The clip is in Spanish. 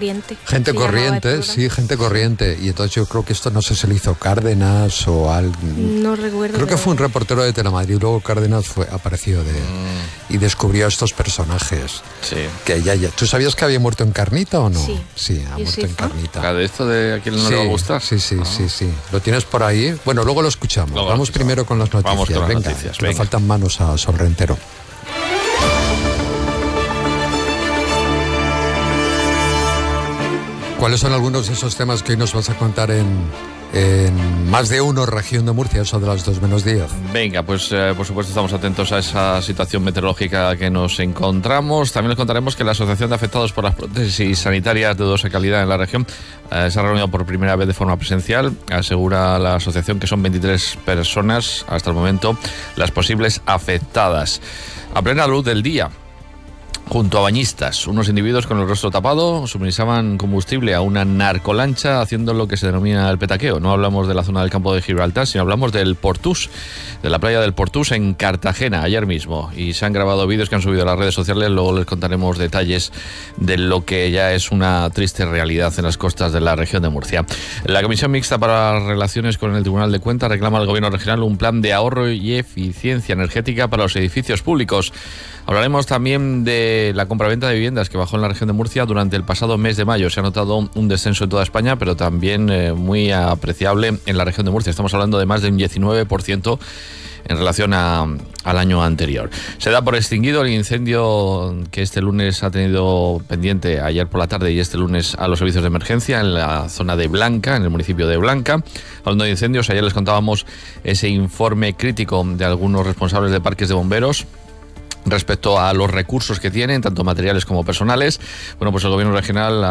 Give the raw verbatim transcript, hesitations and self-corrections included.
corriente. Gente corriente, sí, gente corriente. Y entonces yo creo que esto, no sé si le hizo Cárdenas o alguien. No recuerdo. Creo que pero... fue un reportero de Telemadrid. Luego Cárdenas fue, apareció de, mm. y descubrió a estos personajes. Sí. Que ya, ya. ¿Tú sabías que había muerto en Carnita o no? Sí. Sí, ha muerto en Carnita. ¿De esto de a quién no sí, le va a gustar? Sí, sí, ah. sí, sí. ¿Lo tienes por ahí? Bueno, luego lo escuchamos. Luego Vamos lo escuchamos. primero con las noticias. Vamos con las venga, noticias. Que venga. le faltan manos a Sorrentero. ¿Cuáles son algunos de esos temas que hoy nos vas a contar en, en Más de Uno, Región de Murcia, eso de las dos menos diez? Venga, pues eh, por supuesto estamos atentos a esa situación meteorológica que nos encontramos. También les contaremos que la Asociación de Afectados por las Prótesis Sanitarias de dudosa calidad en la región eh, se ha reunido por primera vez de forma presencial. Asegura la asociación que son veintitrés personas hasta el momento las posibles afectadas. A plena luz del día, junto a bañistas, unos individuos con el rostro tapado suministraban combustible a una narcolancha haciendo lo que se denomina el petaqueo. No hablamos de la zona del campo de Gibraltar, sino hablamos del Portús, de la playa del Portús en Cartagena, ayer mismo. Y se han grabado vídeos que han subido a las redes sociales, luego les contaremos detalles de lo que ya es una triste realidad en las costas de la región de Murcia. La Comisión Mixta para Relaciones con el Tribunal de Cuentas reclama al Gobierno regional un plan de ahorro y eficiencia energética para los edificios públicos. Hablaremos también de la compraventa de viviendas que bajó en la región de Murcia durante el pasado mes de mayo. Se ha notado un descenso en toda España, pero también eh, muy apreciable en la región de Murcia. Estamos hablando de más de un diecinueve por ciento en relación a, al año anterior. Se da por extinguido el incendio que este lunes ha tenido pendiente ayer por la tarde y este lunes a los servicios de emergencia en la zona de Blanca, en el municipio de Blanca. Hablando de incendios, ayer les contábamos ese informe crítico de algunos responsables de parques de bomberos respecto a los recursos que tienen, tanto materiales como personales. Bueno, pues el Gobierno regional